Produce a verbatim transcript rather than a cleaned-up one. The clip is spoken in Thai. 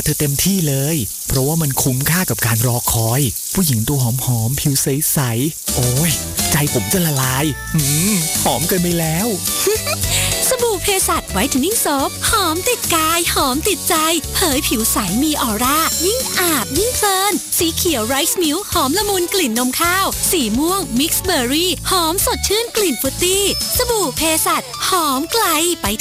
เธอเต็มที่เลยเพราะว่ามันคุ้มค่ากับการรอคอยผู้หญิงตัวหอมๆผิวใสๆโอ้ยใจผมจะละลายหืมหอมเกินไปแล้วสบู่เพสัชไวท์เทนนิ่งโซฟหอมติดกายหอมติดใจเผยผิวใสมีออร่ายิ่งอาบยิ่งเพลินสีเขียวไรซ์มิลค์หอมละมุนกลิ่นนมข้าวสีม่วงมิกซ์เบอร์รี่หอมสดชื่นกลิ่นฟรุตตี้สบู่เพสัชหอมไกลไป